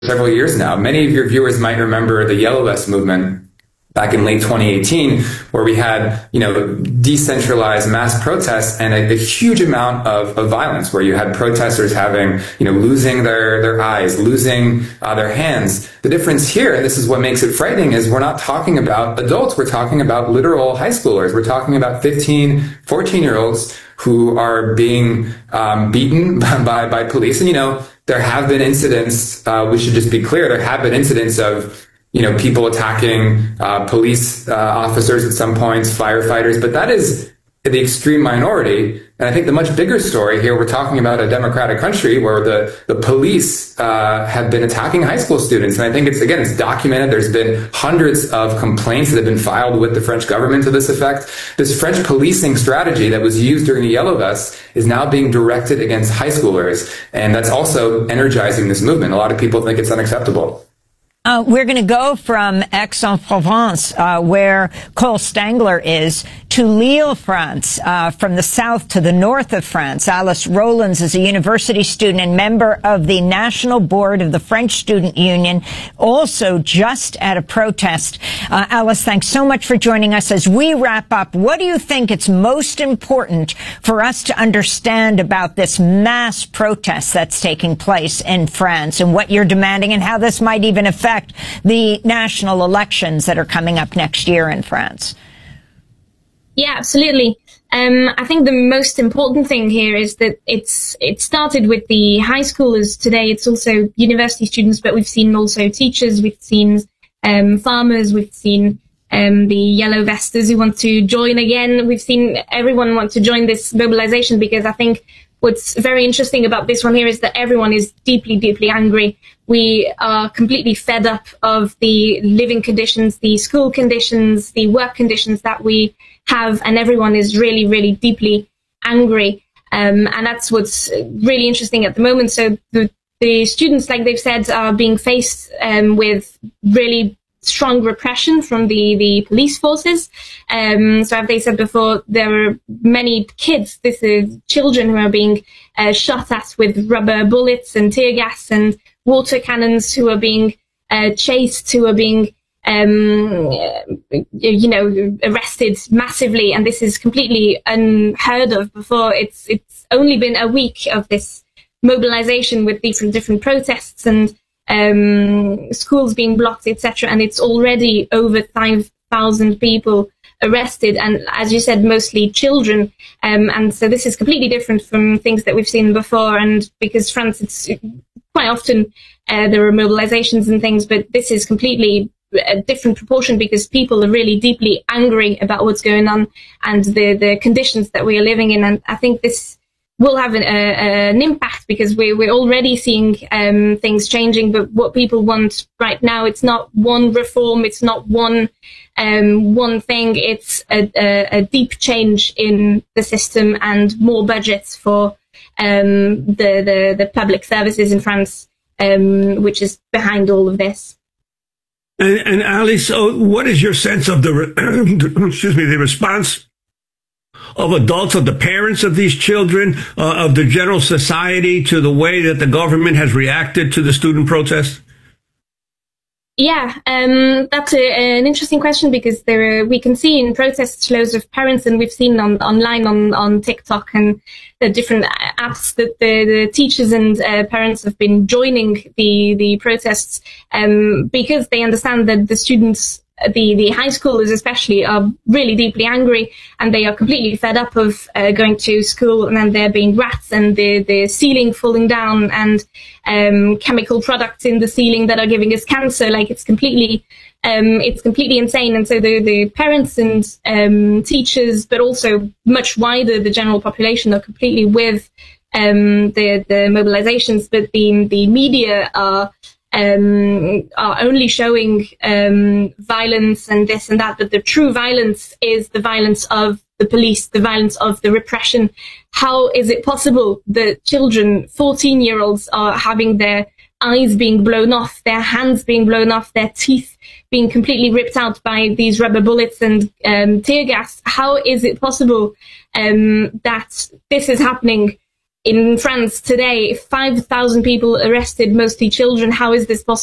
several years now. Many of your viewers might remember the Yellow Vest movement back in late 2018, where we had, decentralized mass protests and a huge amount of violence, where you had protesters having, losing their eyes, losing their hands. The difference here, and this is what makes it frightening, is we're not talking about adults. We're talking about literal high schoolers. We're talking about 15, 14-year-olds who are being beaten by police. And, there have been incidents, we should just be clear, there have been incidents of people attacking police officers at some points, firefighters, but that is the extreme minority. And I think the much bigger story here, we're talking about a democratic country where the police have been attacking high school students. And I think it's documented. There's been hundreds of complaints that have been filed with the French government to this effect. This French policing strategy that was used during the Yellow Vests is now being directed against high schoolers. And that's also energizing this movement. A lot of people think it's unacceptable. We're going to go from Aix-en-Provence, where Cole Stangler is, to Lille, France, from the south to the north of France. Alice Rollins is a university student and member of the National Board of the French Student Union, also just at a protest. Alice, thanks so much for joining us. As we wrap up, what do you think it's most important for us to understand about this mass protest that's taking place in France and what you're demanding and how this might even affect the national elections that are coming up next year in France? Yeah, absolutely. I think the most important thing here is that it started with the high schoolers. Today it's also university students, but we've seen also teachers, we've seen farmers, we've seen the yellow vesters who want to join again. We've seen everyone want to join this mobilization, because I think what's very interesting about this one here is that everyone is deeply, deeply angry. We are completely fed up of the living conditions, the school conditions, the work conditions that we have, and everyone is really, really deeply angry. And that's what's really interesting at the moment. So the students, like they've said, are being faced with really strong repression from the police forces. So as they said before, there are many kids, this is children, who are being shot at with rubber bullets and tear gas and water cannons, who are being chased, who are being arrested massively. And this is completely unheard of before. It's only been a week of this mobilization with different protests and schools being blocked, etc. And it's already over 5,000 people arrested, and as you said, mostly children. And so this is completely different from things that we've seen before. And because France, it's quite often there are mobilizations and things, but this is completely a different proportion, because people are really deeply angry about what's going on and the conditions that we are living in. And I think this will have an impact, because we're already seeing things changing. But what people want right now, it's not one reform, it's not one thing. It's a deep change in the system and more budgets for the public services in France, which is behind all of this. And Alice, so what is your sense of the response of adults, of the parents of these children, of the general society, to the way that the government has reacted to the student protests? Yeah, that's an interesting question, because we can see in protests loads of parents, and we've seen online on TikTok and the different apps that the teachers and parents have been joining the protests, because they understand that the students, the high schoolers especially, are really deeply angry, and they are completely fed up of going to school and then there being rats and the ceiling falling down and chemical products in the ceiling that are giving us cancer. Like, it's completely insane. And so the parents and teachers, but also much wider, the general population, are completely with the mobilizations. But the media are only showing violence and this and that, but the true violence is the violence of the police, the violence of the repression. How is it possible that children, 14-year-olds, are having their eyes being blown off, their hands being blown off, their teeth being completely ripped out by these rubber bullets and tear gas? How is it possible that this is happening in France today, 5,000 people arrested, mostly children. How is this possible?